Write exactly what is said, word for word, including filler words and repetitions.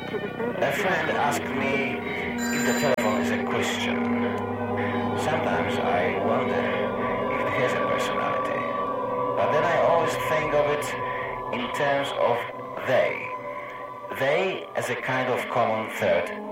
A friend asked me if the telephone is a Christian. Sometimes I wonder if it has a personality. But then I always think of it in terms of they. They as a kind of common third